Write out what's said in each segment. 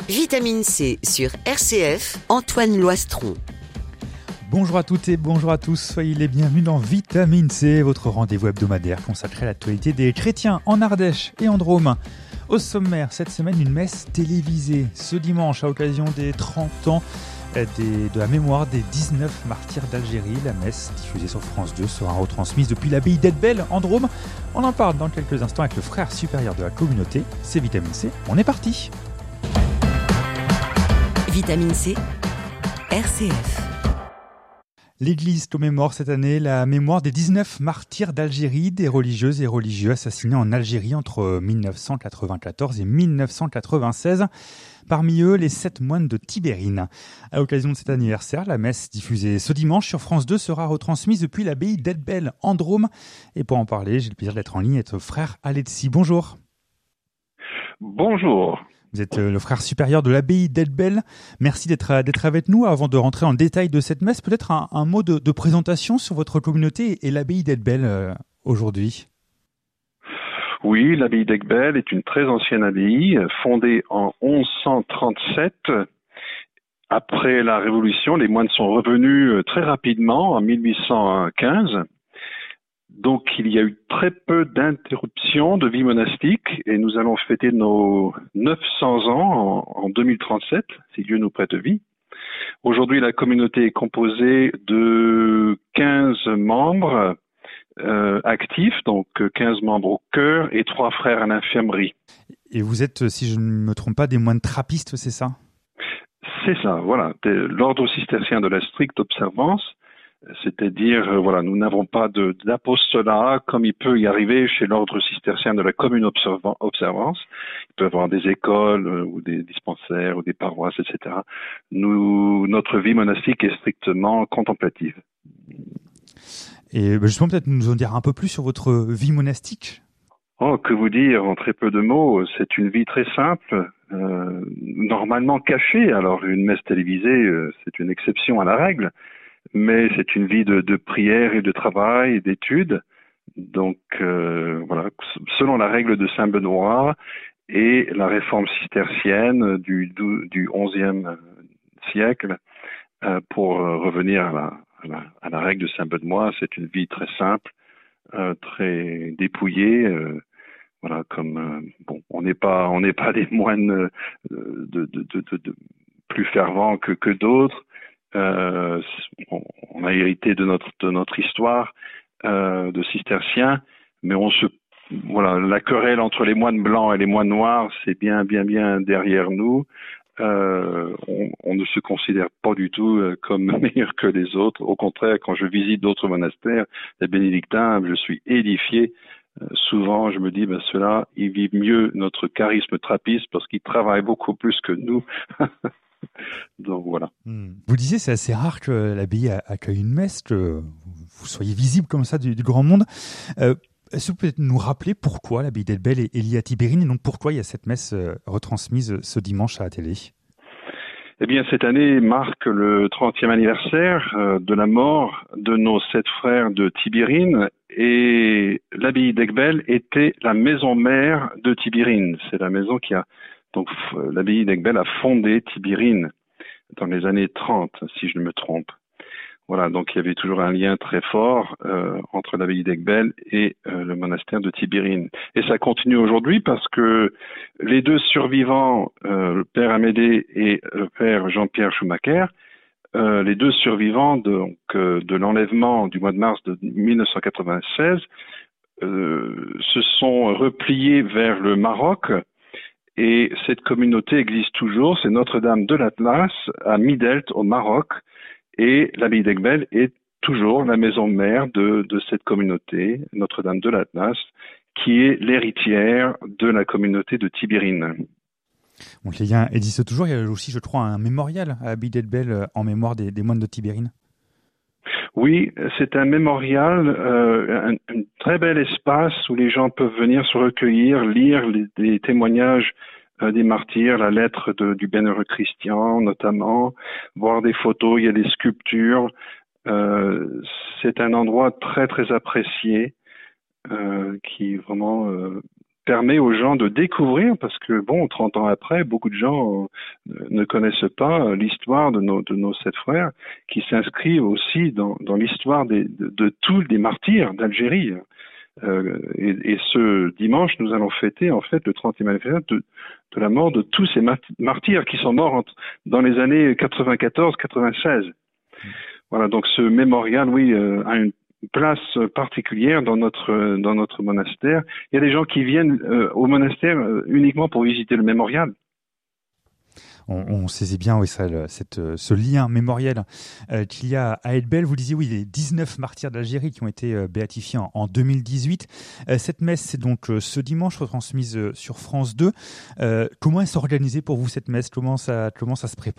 Vitamine C sur RCF, Antoine Loistron. Bonjour à toutes et bonjour à tous, soyez les bienvenus dans Vitamine C, votre rendez-vous hebdomadaire consacré à l'actualité des chrétiens en Ardèche et en Drôme. Au sommaire, cette semaine, une messe télévisée ce dimanche à l'occasion des 30 ans de la mémoire des 19 martyrs d'Algérie. La messe, diffusée sur France 2, sera retransmise depuis l'abbaye d'Eidbel en Drôme. On en parle dans quelques instants avec le frère supérieur de la communauté. C'est Vitamine C, on est parti. Vitamine C, RCF. L'Église commémore cette année la mémoire des 19 martyrs d'Algérie, des religieuses et religieux assassinés en Algérie entre 1994 et 1996. Parmi eux, les 7 moines de Tibérine. À l'occasion de cet anniversaire, la messe diffusée ce dimanche sur France 2 sera retransmise depuis l'abbaye d'Eidbel en Drôme. Et pour en parler, j'ai le plaisir d'être en ligne avec le frère Aletsi. Bonjour. Bonjour. Vous êtes le frère supérieur de l'abbaye d'Eidbel. Merci d'être avec nous. Avant de rentrer en détail de cette messe, peut-être un mot de présentation sur votre communauté et l'abbaye d'Eidbel aujourd'hui. Oui, l'abbaye d'Eidbel est une très ancienne abbaye, fondée en 1137. Après la Révolution, les moines sont revenus très rapidement, en 1815. Donc, il y a eu très peu d'interruptions de vie monastique et nous allons fêter nos 900 ans en 2037, si Dieu nous prête vie. Aujourd'hui, la communauté est composée de 15 membres actifs, donc 15 membres au chœur et 3 frères à l'infirmerie. Et vous êtes, si je ne me trompe pas, des moines trappistes, c'est ça ? C'est ça, voilà. L'ordre cistercien de la stricte observance. C'est-à-dire, nous n'avons pas d'apostolat comme il peut y arriver chez l'ordre cistercien de la commune observance. Il peut y avoir des écoles ou des dispensaires ou des paroisses, etc. Notre vie monastique est strictement contemplative. Et justement, peut-être nous en dire un peu plus sur votre vie monastique. Oh, que vous dire en très peu de mots, c'est une vie très simple, normalement cachée. Alors, une messe télévisée, c'est une exception à la règle. Mais c'est une vie de prière et de travail et d'études. Donc, selon la règle de Saint Benoît et la réforme cistercienne du XIe siècle, pour revenir à la règle de Saint Benoît, c'est une vie très simple, très dépouillée. On n'est pas des moines de plus fervents que d'autres. On a hérité de notre histoire de cisterciens, mais la querelle entre les moines blancs et les moines noirs, c'est bien derrière nous. On ne se considère pas du tout comme meilleur que les autres. Au contraire, quand je visite d'autres monastères, les bénédictins, je suis édifié. Souvent, je me dis, ceux-là, ils vivent mieux notre charisme trappiste parce qu'ils travaillent beaucoup plus que nous. Donc voilà. Vous disiez, c'est assez rare que l'abbaye accueille une messe, que vous soyez visible comme ça du grand monde. Est-ce que vous pouvez nous rappeler pourquoi l'abbaye d'Eidbel est liée à Tibérine et donc pourquoi il y a cette messe retransmise ce dimanche à la télé ? Eh bien, cette année marque le 30e anniversaire de la mort de nos 7 frères de Tibérine et l'abbaye d'Eidbel était la maison mère de Tibérine. C'est la maison qui a... Donc, l'abbaye d'Eidbel a fondé Tibérine dans les années 30, si je ne me trompe. Voilà, donc il y avait toujours un lien très fort entre l'abbaye d'Eidbel et le monastère de Tibérine. Et ça continue aujourd'hui parce que les 2 survivants, le père Amédée et le père Jean-Pierre Schumacher, les 2 survivants de l'enlèvement du mois de mars de 1996, se sont repliés vers le Maroc. Et cette communauté existe toujours, c'est Notre-Dame de l'Atlas à Midelt au Maroc. Et l'abbaye d'Eidbel est toujours la maison mère de cette communauté, Notre-Dame de l'Atlas, qui est l'héritière de la communauté de Tibérine. Donc les liens existent toujours. Il y a aussi, je crois, un mémorial à l'abbaye d'Eidbel en mémoire des moines de Tibérine. Oui, c'est un mémorial, un très bel espace où les gens peuvent venir se recueillir, lire les témoignages des martyrs, la lettre du bienheureux Christian notamment, voir des photos, il y a des sculptures. C'est un endroit très très apprécié qui vraiment permet aux gens de découvrir, parce que 30 ans après, beaucoup de gens ne connaissent pas l'histoire de nos 7 frères, qui s'inscrivent aussi dans l'histoire de tous les martyrs d'Algérie. Et ce dimanche, nous allons fêter en fait le 30e anniversaire de la mort de tous ces martyrs qui sont morts dans les années 94-96. Voilà, donc ce mémorial, a une place particulière dans notre monastère. Il y a des gens qui viennent au monastère uniquement pour visiter le mémorial. On saisit bien ce lien mémoriel qu'il y a à Eidbel. Vous disiez, les 19 martyrs d'Algérie qui ont été béatifiés en 2018. Cette messe, c'est donc ce dimanche, retransmise sur France 2. Comment est-ce organisé pour vous cette messe ? Comment ça se prépare ?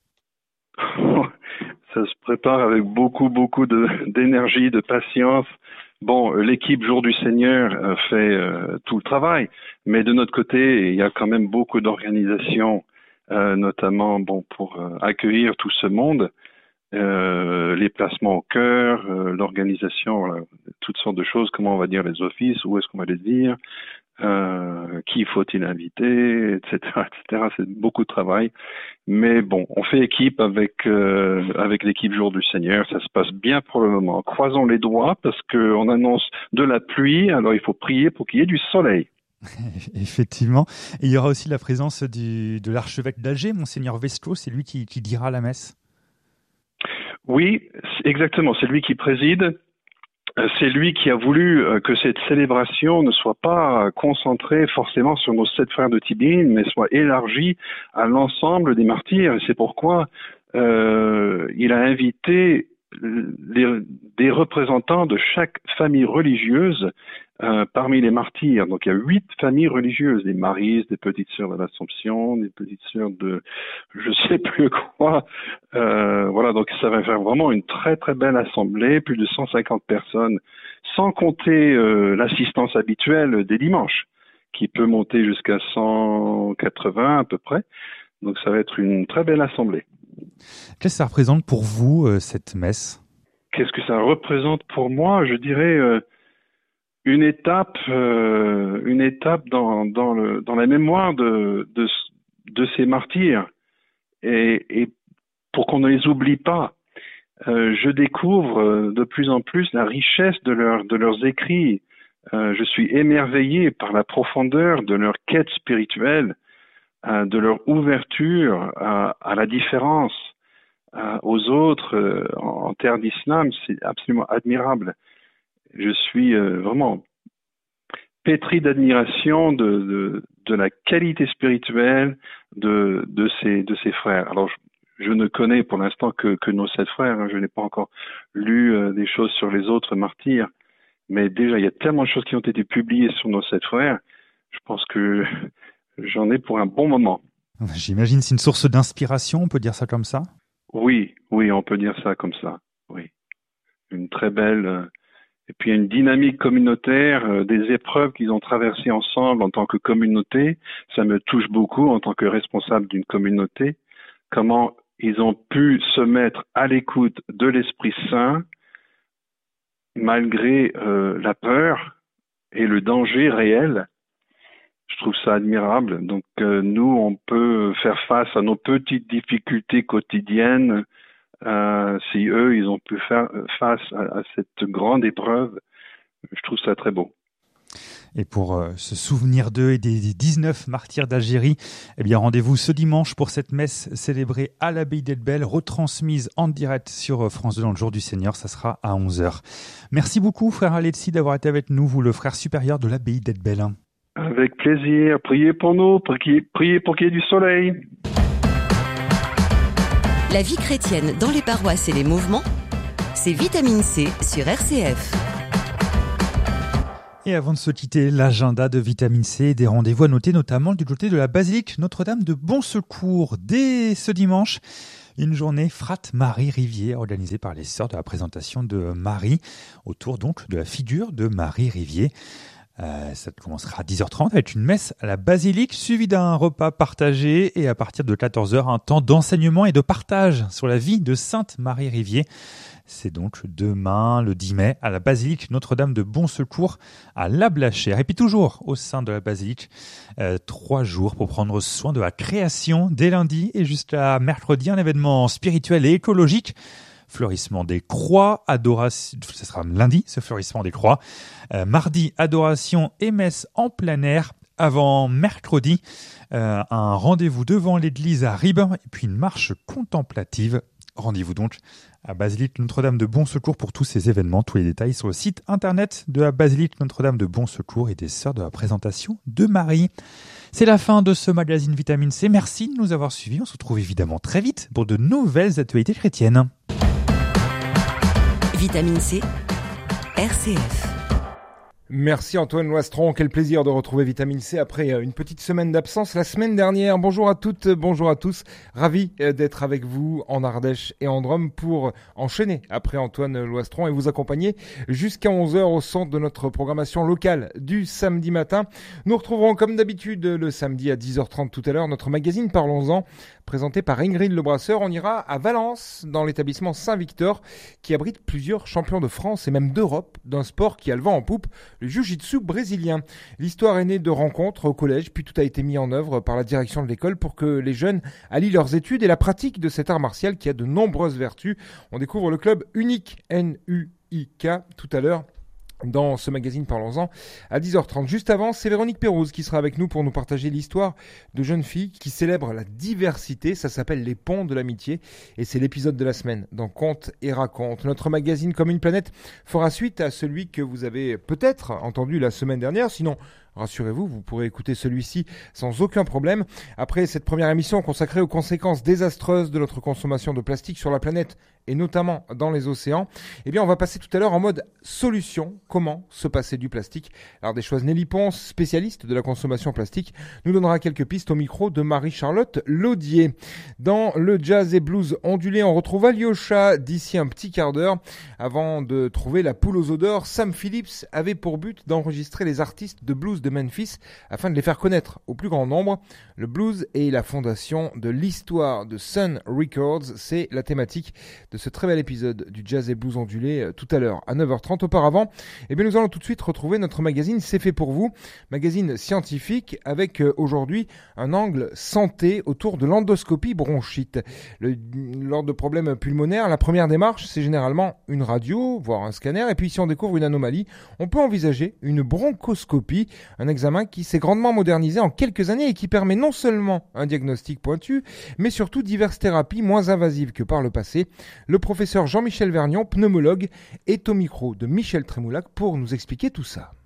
Ça se prépare avec beaucoup d'énergie, de patience. L'équipe Jour du Seigneur fait tout le travail, mais de notre côté, il y a quand même beaucoup d'organisation, notamment pour accueillir tout ce monde, les placements au cœur, l'organisation, voilà, toutes sortes de choses, comment on va dire les offices, où est-ce qu'on va les dire, qui faut-il inviter, etc., etc. C'est beaucoup de travail. Mais on fait équipe avec l'équipe Jour du Seigneur. Ça se passe bien pour le moment. Croisons les doigts parce qu'on annonce de la pluie. Alors il faut prier pour qu'il y ait du soleil. Effectivement. Et il y aura aussi la présence de l'archevêque d'Alger, Monseigneur Vesco. C'est lui qui dira la messe. Oui, exactement. C'est lui qui préside. C'est lui qui a voulu que cette célébration ne soit pas concentrée forcément sur nos 7 frères de Tibérine, mais soit élargie à l'ensemble des martyrs. Et c'est pourquoi il a invité des représentants de chaque famille religieuse parmi les martyrs. Donc il y a 8 familles religieuses, des Maries, des petites sœurs de l'Assomption, des petites sœurs de je sais plus quoi. Voilà, donc ça va faire vraiment une très très belle assemblée, plus de 150 personnes, sans compter l'assistance habituelle des dimanches, qui peut monter jusqu'à 180 à peu près. Donc ça va être une très belle assemblée. Qu'est-ce que ça représente pour vous, cette messe ? Qu'est-ce que ça représente pour moi ? Je dirais une étape dans la mémoire de ces martyrs, et pour qu'on ne les oublie pas. Je découvre de plus en plus la richesse de leurs écrits. Je suis émerveillé par la profondeur de leur quête spirituelle, de leur ouverture à la différence, aux autres en terre d'islam. C'est absolument admirable. Je suis vraiment pétri d'admiration de la qualité spirituelle de ces frères. Alors, je ne connais pour l'instant que nos 7 frères. Je n'ai pas encore lu des choses sur les autres martyrs. Mais déjà, il y a tellement de choses qui ont été publiées sur nos 7 frères. Je pense que j'en ai pour un bon moment. J'imagine c'est une source d'inspiration, on peut dire ça comme ça ? Oui, on peut dire ça comme ça. Oui. Une très belle... Et puis, il y a une dynamique communautaire, des épreuves qu'ils ont traversées ensemble en tant que communauté. Ça me touche beaucoup en tant que responsable d'une communauté. Comment ils ont pu se mettre à l'écoute de l'Esprit Saint malgré la peur et le danger réel. Je trouve ça admirable. Donc, nous, on peut faire face à nos petites difficultés quotidiennes. Si eux, ils ont pu faire face à cette grande épreuve, je trouve ça très beau. Et pour se souvenir d'eux et des 19 martyrs d'Algérie, rendez-vous ce dimanche pour cette messe célébrée à l'abbaye d'Eidbel, retransmise en direct sur France 2 dans le Jour du Seigneur. Ça sera à 11h. Merci beaucoup, frère Aletsi, d'avoir été avec nous, vous, le frère supérieur de l'abbaye d'Eidbel. Avec plaisir. Priez pour nous, priez pour qu'il y ait du soleil. La vie chrétienne dans les paroisses et les mouvements, c'est Vitamine C sur RCF. Et avant de se quitter, l'agenda de Vitamine C, des rendez-vous à noter, notamment du côté de la basilique Notre-Dame de Bon Secours. Dès ce dimanche, une journée Frat Marie Rivier organisée par les sœurs de la présentation de Marie, autour donc de la figure de Marie Rivier. Ça commencera à 10h30 avec une messe à la basilique suivie d'un repas partagé et à partir de 14h, un temps d'enseignement et de partage sur la vie de Sainte Marie-Rivier. C'est donc demain, le 10 mai, à la basilique Notre-Dame de Bon Secours à Lablachère. Et puis toujours au sein de la basilique, 3 jours pour prendre soin de la création dès lundi et jusqu'à mercredi, un événement spirituel et écologique. Fleurissement des croix, adoration, ce sera lundi, ce fleurissement des croix. Mardi, adoration et messe en plein air. Avant mercredi, un rendez-vous devant l'église à Ribes et puis une marche contemplative. Rendez-vous donc à Basilique Notre-Dame de Bon Secours pour tous ces événements. Tous les détails sur le site internet de la Basilique Notre-Dame de Bon Secours et des Sœurs de la Présentation de Marie. C'est la fin de ce magazine Vitamine C. Merci de nous avoir suivis. On se retrouve évidemment très vite pour de nouvelles actualités chrétiennes. Vitamine C, RCF. Merci Antoine Loistron, quel plaisir de retrouver Vitamine C après une petite semaine d'absence la semaine dernière. Bonjour à toutes, bonjour à tous, ravi d'être avec vous en Ardèche et en Drôme pour enchaîner après Antoine Loistron et vous accompagner jusqu'à 11h au centre de notre programmation locale du samedi matin. Nous retrouverons comme d'habitude le samedi à 10h30 tout à l'heure notre magazine Parlons-en, présenté par Ingrid Lebrasseur. On ira à Valence, dans l'établissement Saint-Victor, qui abrite plusieurs champions de France et même d'Europe d'un sport qui a le vent en poupe, le jiu-jitsu brésilien. L'histoire est née de rencontres au collège, puis tout a été mis en œuvre par la direction de l'école pour que les jeunes allient leurs études et la pratique de cet art martial qui a de nombreuses vertus. On découvre le club Unique, N-U-I-K, tout à l'heure dans ce magazine Parlons-en à 10h30. Juste avant, c'est Véronique Pérouse qui sera avec nous pour nous partager l'histoire de jeunes filles qui célèbrent la diversité. Ça s'appelle Les Ponts de l'Amitié et c'est l'épisode de la semaine dans Contes et Racontes. Notre magazine Comme une planète fera suite à celui que vous avez peut-être entendu la semaine dernière. Sinon, rassurez-vous, vous pourrez écouter celui-ci sans aucun problème. Après cette première émission consacrée aux conséquences désastreuses de notre consommation de plastique sur la planète et notamment dans les océans, eh bien on va passer tout à l'heure en mode solution. Comment se passer du plastique? Alors des choix Nelly Ponce, spécialiste de la consommation plastique, nous donnera quelques pistes au micro de Marie-Charlotte Laudier. Dans le jazz et blues ondulé, on retrouve Alyosha d'ici un petit quart d'heure. Avant de trouver la poule aux odeurs, Sam Phillips avait pour but d'enregistrer les artistes de blues de Memphis afin de les faire connaître au plus grand nombre. Le blues est la fondation de l'histoire de Sun Records. C'est la thématique de ce très bel épisode du Jazz et Blues ondulé tout à l'heure à 9h30. Auparavant, eh bien nous allons tout de suite retrouver notre magazine C'est fait pour vous, magazine scientifique avec aujourd'hui un angle santé autour de l'endoscopie bronchite. Lors de problèmes pulmonaires, la première démarche, c'est généralement une radio, voire un scanner, et puis si on découvre une anomalie, on peut envisager une bronchoscopie, un examen qui s'est grandement modernisé en quelques années et qui permet non seulement un diagnostic pointu, mais surtout diverses thérapies moins invasives que par le passé. Le professeur Jean-Michel Vergnon, pneumologue, est au micro de Michel Trémoulac pour nous expliquer tout ça.